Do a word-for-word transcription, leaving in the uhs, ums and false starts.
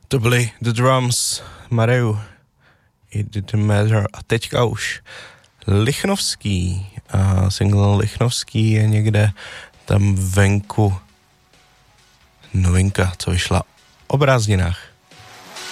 To byly The Drums, Mareu, It Didn't Matter. A teďka už Lichnovský. A single Lichnovský je někde tam venku. Novinka, co vyšla o prázdninách.